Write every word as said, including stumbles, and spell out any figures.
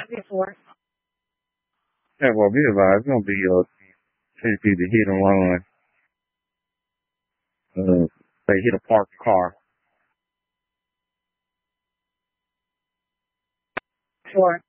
before. Yeah, well, be advised, it's gonna be uh ten feet to hit and run. Uh, they hit a parked car. Sure.